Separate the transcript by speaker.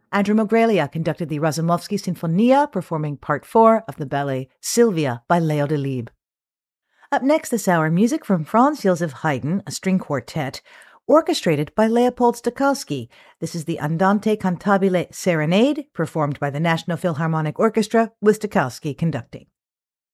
Speaker 1: Andrew Mogrelia conducted the Razumovsky Sinfonia, performing Part 4 of the ballet Sylvia by Leo Delibes. Up next this hour, music from Franz Joseph Haydn, a string quartet, orchestrated by Leopold Stokowski. This is the Andante Cantabile Serenade, performed by the National Philharmonic Orchestra, with Stokowski conducting.